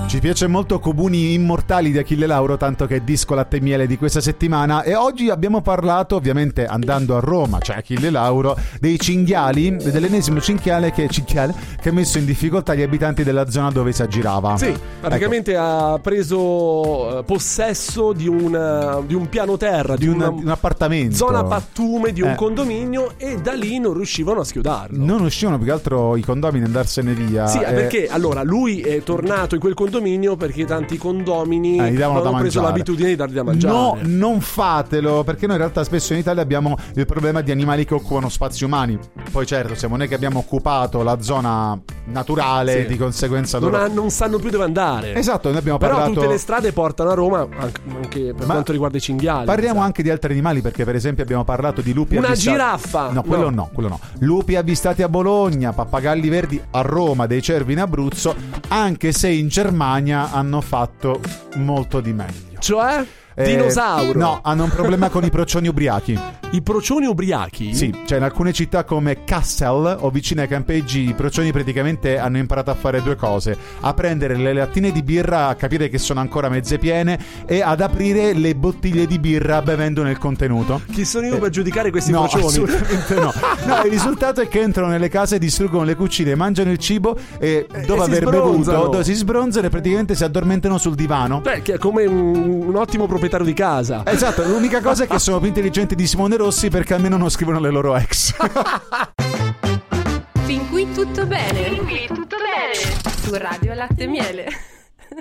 Ci piace molto Comuni Immortali di Achille Lauro, tanto che è disco latte e miele di questa settimana, e oggi abbiamo parlato, ovviamente andando a Roma, cioè Achille Lauro, dei cinghiali, dell'ennesimo cinghiale che ha messo in difficoltà gli abitanti della zona dove si aggirava. Sì, praticamente ha preso possesso di un piano terra, di un appartamento, zona pattume di un condominio, e da lì non riuscivano a schiodarlo. Non riuscivano più che altro i condomini ad andarsene via. Sì, perché allora lui è tornato in quel condominio perché tanti condomini hanno preso l'abitudine di dargli da mangiare. No, non fatelo, perché noi in realtà spesso in Italia abbiamo il problema di animali che occupano spazi umani. Poi certo, siamo noi che abbiamo occupato la zona naturale, sì, di conseguenza non sanno più dove andare. Esatto, noi abbiamo parlato. Però tutte le strade portano a Roma anche per quanto riguarda i cinghiali. Parliamo anche di altri animali, perché per esempio abbiamo parlato di lupi giraffa. No, quello no. Lupi avvistati a Bologna, pappagalli verdi a Roma, dei cervi in Abruzzo, anche se in Germania hanno fatto molto di meglio. Cioè? Dinosauro? No, hanno un problema con i procioni ubriachi. I procioni ubriachi? Sì, cioè in alcune città come Kassel o vicine ai campeggi i procioni praticamente hanno imparato a fare due cose: a prendere le lattine di birra, a capire che sono ancora mezze piene, e ad aprire le bottiglie di birra bevendone il contenuto. Chi sono io per giudicare questi procioni? Assolutamente no. No, il risultato è che entrano nelle case, distruggono le cucine, mangiano il cibo e dopo aver bevuto si sbronzano e praticamente si addormentano sul divano. Beh, che è come un ottimo proprietario di casa. Esatto, l'unica cosa è che sono più intelligenti di Simone Rossi, perché almeno non scrivono le loro ex. Fin qui tutto bene. Su Radio Latte e Miele.